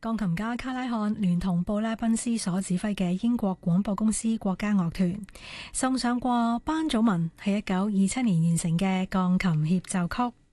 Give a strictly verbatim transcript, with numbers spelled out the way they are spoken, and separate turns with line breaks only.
鋼琴家卡拉漢聯同布拉賓斯所指揮嘅英國廣播公司國家樂團送上過班祖文喺一九二七年完成嘅鋼琴協奏曲。